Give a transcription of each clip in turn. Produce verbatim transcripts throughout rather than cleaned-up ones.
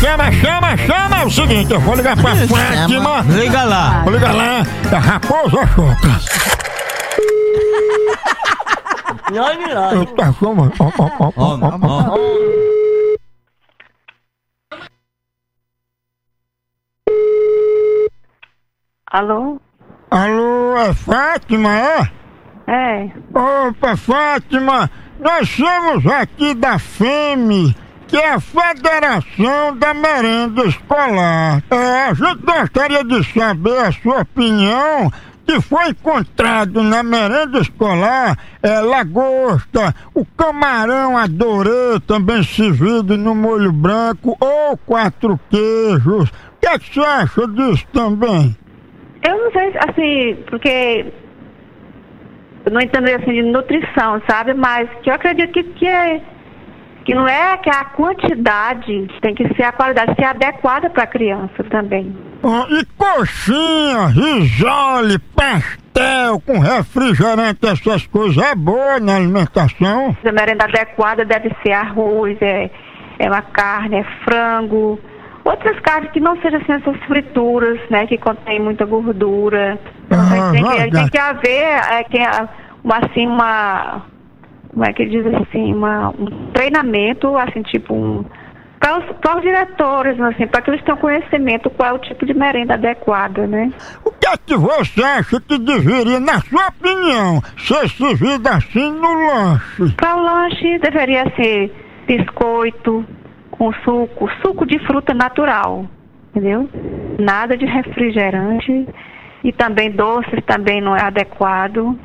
chama, chama, chama! É o seguinte, eu vou ligar pra Fátima. Liga lá. Vou ligar lá, da Raposa Choca. Eita, chama. Ó, ó, ó, ó, ó, ó. Alô? Alô, é Fátima, é? É. Opa, Fátima, nós somos aqui da F E M, que é a Federação da Merenda Escolar. É, a gente gostaria de saber a sua opinião, que foi encontrado na merenda escolar, é, lagosta, o camarão adorê, também servido no molho branco, ou quatro queijos. O que é que você acha disso também? Eu não sei, assim, porque eu não entendo assim de nutrição, sabe? Mas que eu acredito que, que, é, que não é que a quantidade, tem que ser a qualidade, ser adequada para a criança também. Ah, e coxinha, risole, pastel com refrigerante, essas coisas é boa na alimentação? A merenda adequada deve ser arroz, é, é uma carne, é frango. Outras carnes que não sejam assim, essas frituras, né, que contém muita gordura. Ah, tem, que, ah, tem que haver é, que, uma, assim, uma, como é que diz assim, uma, um treinamento, assim, tipo, um, para os, para os diretores, assim, para que eles tenham conhecimento qual é o tipo de merenda adequada, né? O que é que você acha que deveria, na sua opinião, ser servido assim no lanche? Para o lanche deveria ser biscoito com suco, suco de fruta natural, entendeu? Nada de refrigerante e também doces também não é adequado.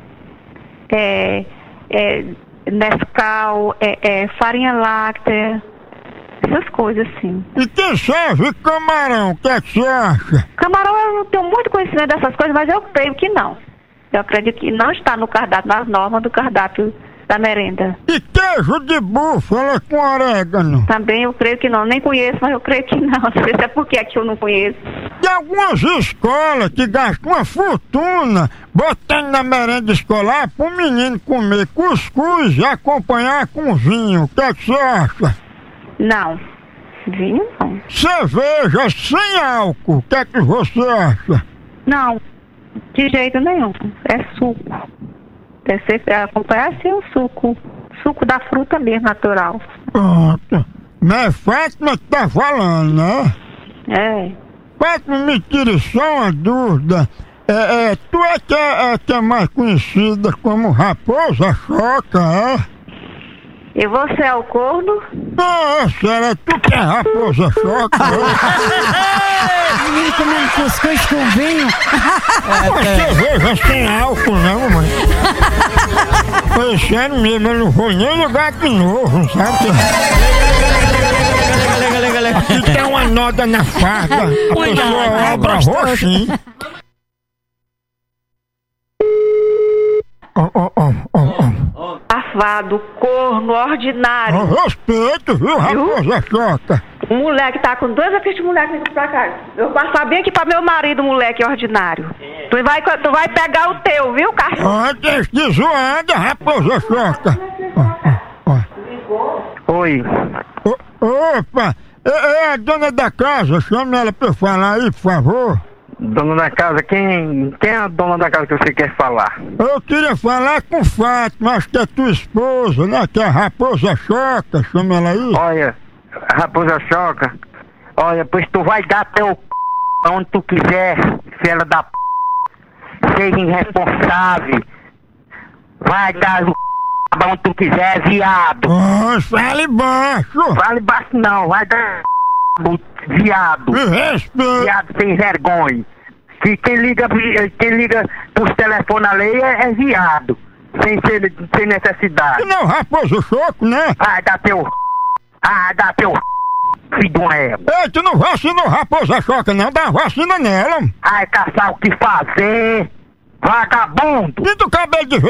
É, é Nescau, é, é farinha láctea, essas coisas assim. E quem serve camarão, o que é que você acha? Camarão eu não tenho muito conhecimento dessas coisas, mas eu creio que não. Eu acredito que não está no cardápio, nas normas do cardápio da merenda. E queijo de búfala com orégano? Também eu creio que não, nem conheço, mas eu creio que não. Não sei se é porque aqui eu não conheço. Tem algumas escolas que gastam uma fortuna botando na merenda escolar para o menino comer cuscuz e acompanhar com vinho. O que é que você acha? Não, vinho não. Cerveja sem álcool, o que é que você acha? Não, de jeito nenhum. É suco. Deve ser acompanhar assim o suco. Suco da fruta mesmo, natural. Pronto. Não é Fátima que tá falando, né? É. Fátima, me tire só uma dúvida. É, é, tu é que é, é que é mais conhecida como Raposa Choca, é? E você é o corno? Não, é sério, é tu que é Raposa Choca, é? Menino comendo cuscuz com vinho. É, cerveja sem álcool, não, mamãe. Foi sério mesmo, eu não vou nem ligar de novo, sabe? Aqui tem uma noda na farda, a pessoa obra roxinha. Ó, ó, ó, ó, ó. Safado, corno, ordinário. Oh, respeito, viu, Raposa Choca? O moleque tá com dois aqui de moleque aqui pra cá. Eu passar bem aqui pra meu marido, moleque ordinário. Tu vai, tu vai pegar o teu, viu, cachorro? Antes de zoada, Raposa Choca. Ó, ó, ó. Oi. O- Opa, é, é a dona da casa, chama ela pra eu falar aí, por favor. Dona da casa, quem, quem é a dona da casa que você quer falar? Eu queria falar com Fátima, acho que é tua esposa, né? Que é a Raposa Choca, chama ela aí. Olha, Raposa Choca, olha, pois tu vai dar teu c... onde tu quiser, filha da p... seja irresponsável. Vai dar o c... onde tu quiser, viado. Oh, fale baixo. Vale baixo não, vai dar o viado. Me respeita. Viado sem vergonha. Que quem liga, quem liga pros telefones alheios é, é viado. Sem, ser, sem necessidade. Que não, Raposa Choco, né? Ai, dá teu... Ah, dá teu... Filho de uma égua. Ei, tu não vacinou Raposa Choca, não? Dá vacina nela. Ai, caçar o que fazer. Vagabundo. Pinta o cabelo de